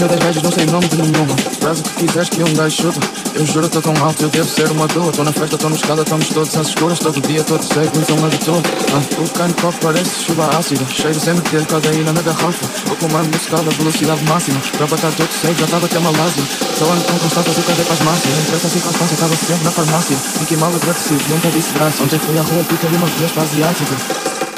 Eu 10 vezes não sei o nome de nenhuma. Faz o que quiseres que um gajo chuta. Eu juro, tô tão alto, eu devo ser uma dua. Tô na festa, tô no escada, estamos todos às escuras. Todo dia, todo cego, então habitua. O cano copo parece chuva ácida. Cheiro sempre de cadeína na garrafa. O comando musical a velocidade máxima. Para bater todo cego, já estava até Malásia. Só ando com constância, açúcar é faz máxima. Não interessa a circunstância, estava sempre na farmácia. Fiquei mal agradecido, nunca disse graça. Ontem fui à rua, pica de uma vez para asiática.